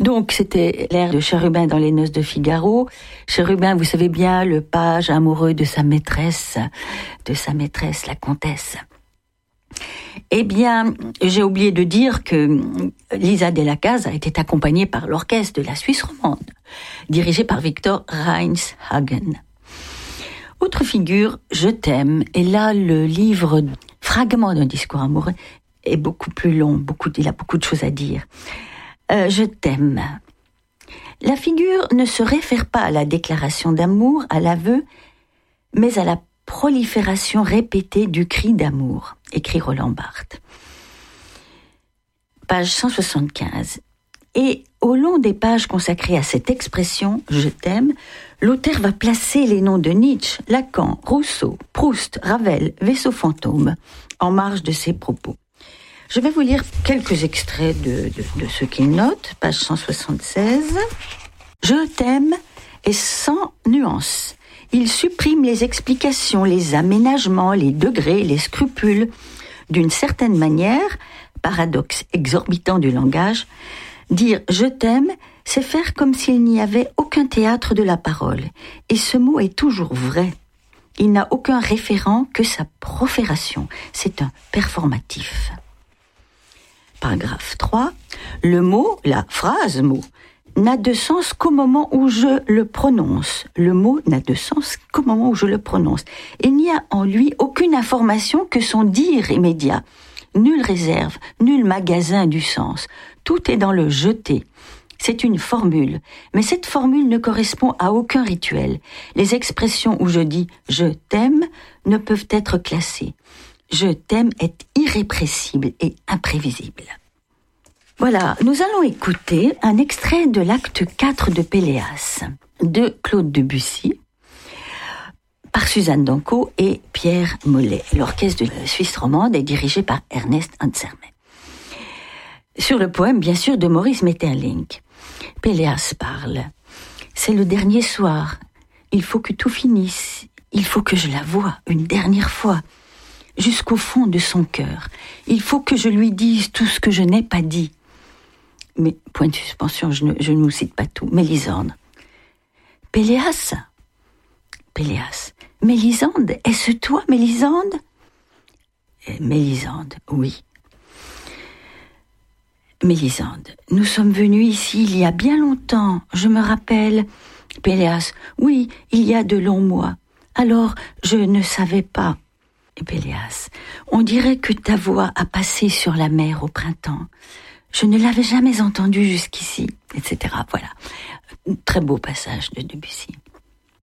Donc, c'était l'air de Chérubin dans Les Noces de Figaro. Chérubin, vous savez bien, le page amoureux de sa maîtresse, la comtesse. Eh bien, j'ai oublié de dire que Lisa Delacaze a été accompagnée par l'orchestre de la Suisse romande, dirigé par Victor Reinshagen. Autre figure, Je t'aime, et là, le livre Fragment d'un discours amoureux est beaucoup plus long, il a beaucoup de choses à dire. Je t'aime. La figure ne se réfère pas à la déclaration d'amour, à l'aveu, mais à la prolifération répétée du cri d'amour, écrit Roland Barthes. Page 175. Et au long des pages consacrées à cette expression, je t'aime, l'auteur va placer les noms de Nietzsche, Lacan, Rousseau, Proust, Ravel, Vaisseau fantôme, en marge de ses propos. Je vais vous lire quelques extraits de ce qu'il note, page 176. Je t'aime est sans nuance. Il supprime les explications, les aménagements, les degrés, les scrupules. D'une certaine manière, paradoxe exorbitant du langage, dire « je t'aime », c'est faire comme s'il n'y avait aucun théâtre de la parole. Et ce mot est toujours vrai. Il n'a aucun référent que sa profération. C'est un performatif. Paragraphe 3. Le mot, la phrase mot, n'a de sens qu'au moment où je le prononce. Le mot n'a de sens qu'au moment où je le prononce. Il n'y a en lui aucune information que son dire immédiat. Nulle réserve, nul magasin du sens. Tout est dans le jeter. C'est une formule, mais cette formule ne correspond à aucun rituel. Les expressions où je dis « je t'aime » ne peuvent être classées. « Je t'aime » est irrépressible et imprévisible. Voilà, nous allons écouter un extrait de l'acte 4 de Péléas, de Claude Debussy, par Suzanne Danco et Pierre Mollet. L'orchestre de la Suisse romande est dirigé par Ernest Ansermet. Sur le poème, bien sûr, de Maurice Maeterlinck. Péléas parle. C'est le dernier soir. Il faut que tout finisse. Il faut que je la voie une dernière fois, jusqu'au fond de son cœur. Il faut que je lui dise tout ce que je n'ai pas dit. Mais, point de suspension, je ne vous cite pas tout. Mélisande. Péléas. Mélisande, est-ce toi, Mélisande? Mélisande, oui. Mélisande, nous sommes venus ici il y a bien longtemps, je me rappelle. Péléas, oui, il y a de longs mois. Alors, je ne savais pas. Péléas, on dirait que ta voix a passé sur la mer au printemps. Je ne l'avais jamais entendue jusqu'ici, etc. Voilà, un très beau passage de Debussy.